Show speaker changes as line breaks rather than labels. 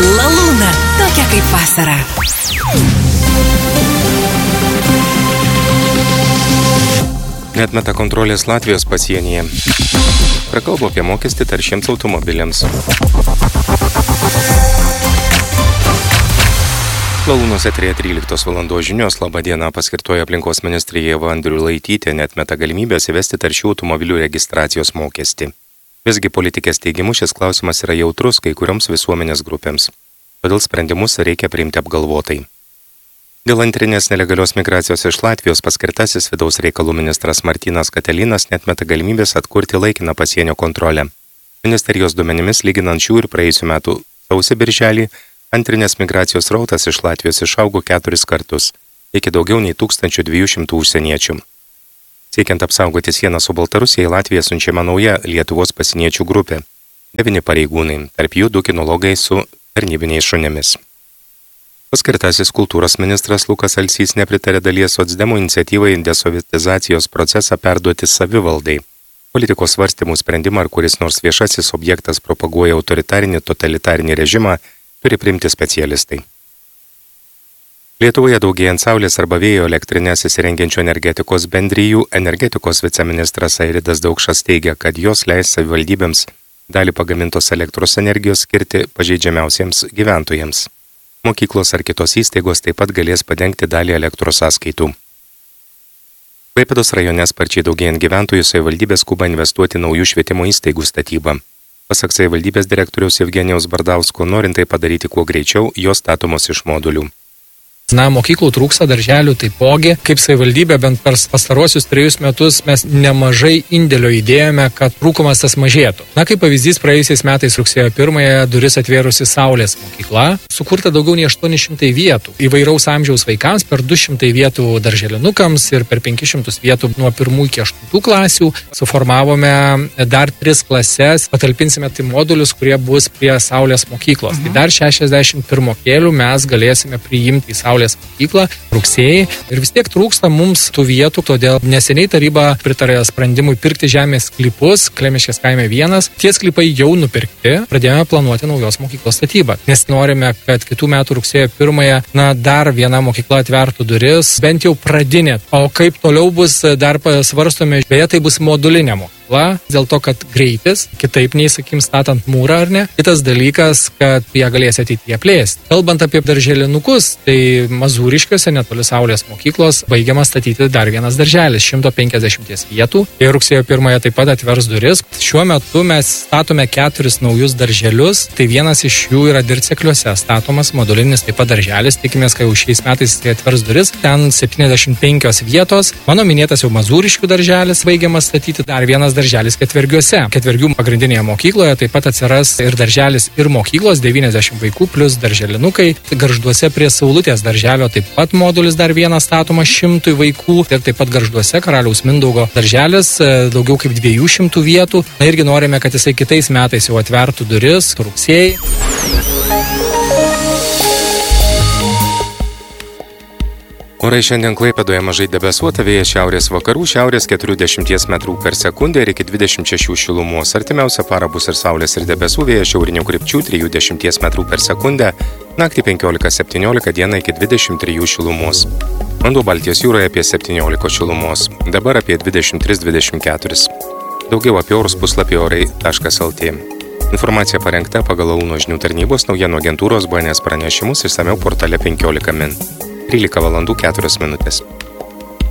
Lalūna, tokia kaip vasara.
Neatmeta kontrolės Latvijos pasienyje. Prakalbo apie mokestį taršiems automobiliams. Lalūnos eteryje 13 valandos žinios. Labą dieną. Paskirtoji aplinkos ministrė Ieva Andriulaitytė neatmeta galimybės įvesti taršių automobilių registracijos mokestį. Visgi politikės teigimu šis klausimas yra jautrus kai kurioms visuomenės grupėms. Todėl sprendimus reikia priimti apgalvotai. Dėl antrinės nelegalios migracijos iš Latvijos paskirtasis vidaus reikalų ministras Martynas Katelinas neatmeta galimybės atkurti laikiną pasienio kontrolę. Ministerijos duomenimis, lyginant šių ir praėjusių metų sausį-birželį, antrinės migracijos srautas iš Latvijos išaugo 4 kartus, iki daugiau nei 1200 užsieniečių. Siekiant apsaugoti sieną su Baltarusija, į Latviją siunčiama nauja Lietuvos pasieniečių grupė. 9 pareigūnai, tarp jų 2 kinologai su tarnybiniais šunimis. Paskirtasis kultūros ministras Lukas Alsys nepritarė dalies socdemų iniciatyvai desovietizacijos procesą perduoti savivaldai. Politikos svarstymų sprendimą, ar kuris nors viešasis objektas propaguoja autoritarinį, totalitarinį režimą, turi priimti specialistai. Lietuvoje daugėjant saulės arba vėjo elektrinės įsirengiančių energetikos bendrijų, energetikos viceministras Airidas Daukšas teigia, kad jos leis savivaldybėms dalį pagamintos elektros energijos skirti pažeidžiamiausiems gyventojams. Mokyklos ar kitos įstaigos taip pat galės padengti dalį elektros sąskaitų. Klaipėdos rajone sparčiai daugėjant gyventojų, savivaldybės skuba investuoti naujų švietimo įstaigų statybą. Pasak savivaldybės direktoriaus Evgenijaus Bardausko, norint tai padaryti kuo greičiau, jos statomos iš modulių.
Mokyklų trūksta, darželių taipogi. Kaip savivaldybė bent per pastaruosius 3 metus mes nemažai indėlio įdėjome, kad trūkumas tas mažėtų. Kaip pavyzdys, praėjusiais metais rugsėjo 1-ąją duris atvėrusi Saulės mokykla. Sukurta daugiau nei 800 vietų. Įvairaus amžiaus vaikams, per 200 vietų darželinukams ir per 500 vietų nuo 1 iki 8 klasių. Suformavome dar 3 klases, patalpinsime tai modulius, kurie bus prie Saulės mokyklos. Tai dar 61 mokėlių mes galėsime priimti į Saulės mokyklą rugsėjai ir vis tiek trūksta mums tų vietų, todėl neseniai taryba pritarė sprendimui pirkti žemės sklypus Klemiškės kaime 1. Tie sklypai jau nupirkti, pradėjome planuoti naujos mokyklos statybą, nes norime, kad kitų metų rugsėjo 1-ąją dar viena mokykla atvertų duris, bent jau pradinė. O kaip toliau bus, dar svarstome, beje, tai bus modulinė mokykla. Dėl to, kad greitis, kitaip nei, statant mūrą ar ne. Kitas dalykas, kad ją galės ateityje plėsti. Kalbant apie darželinukus, tai Mazūriškiuose netoli Saulės mokyklos baigiamas statyti dar vienas darželis, 150 vietų. Ir rugsėjo 1-ąją taip pat atvers duris. Šiuo metu mes statome 4 naujus darželius, tai vienas iš jų yra Dircekliuose statomas modulinis taip pat darželis. Tikimės, kad jau šiais metais tai atvers duris. Ten 75 vietos. Mano minėtas jau Mazūriškių darželis baigiamas statyti, dar vienas darželis Ketvergiuose. Ketvergių pagrindinėje mokykloje taip pat atsiras ir darželis ir mokyklos, 90 vaikų plus darželinukai. Gargžduose prie Saulutės darželio taip pat modulis dar vienas statomas 100 vaikų ir taip pat Gargžduose Karaliaus Mindaugo darželis, daugiau kaip 200 vietų. Irgi norime, kad jisai kitais metais jau atvertų duris rugsėjai.
Orai šiandien Klaipėdoje mažai debesuota, vėjas šiaurės vakarų, šiaurės 40 metrų per sekundę ir iki 26 šilumos. Artimiausią parą bus ir saulės ir debesų, vėjas šiaurinių krypčių 30 metrų per sekundę, naktį 15-17, dieną iki 23 šilumos. Vanduo Baltijos jūroje apie 17 šilumos, dabar apie 23-24. Daugiau apie orus puslapį orai.lt. Informacija parengta pagal Lalūno žinių tarnybos naujienų agentūros BNS pranešimus išsamiau portale 15 min. 13 valandų 4 minutės.